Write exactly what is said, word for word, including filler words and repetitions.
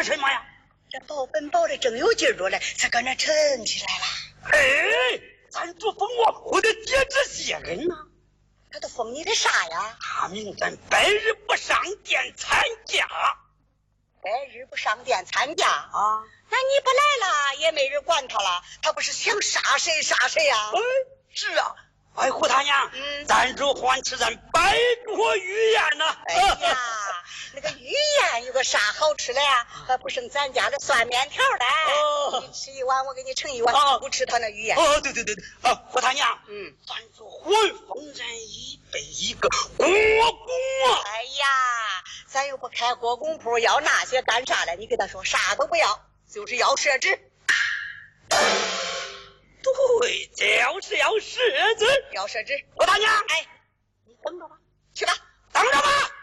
干什么呀？ 这保本保的正有劲儿着嘞，才搁那沉起来了。 哎，咱主封我，我得接旨谢恩呐。 他都封你的啥呀？ 大名咱百日不上殿参加。 百日不上殿参加啊？ 那你不来了，也没人管他了。他不是想杀谁杀谁呀？ 哎，是啊。哎，胡大娘， 嗯， 咱主欢吃咱百桌御宴呢。 哎呀，那个御宴有个啥好吃的呀？还不剩咱家的酸面条的。 哦， 你吃一碗，我给你盛一碗。 哦， 不吃他那御宴。 哦，对对对对。啊，胡大娘， 嗯， 咱主欢丰人一杯一个国公啊。 哎呀，咱又不开国公铺，要那些干啥的？你跟他说啥都不要，就是要设置。 对，就是要设置， 要设置。 胡大娘， 哎，你等着吧，去吧， 等着吧。